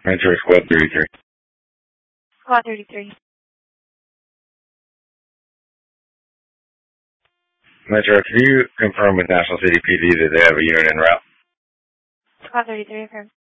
Metro Squad 33. Squad 33. Metro, can you confirm with National City PD that they have a unit en route? Squad 33 affirmed.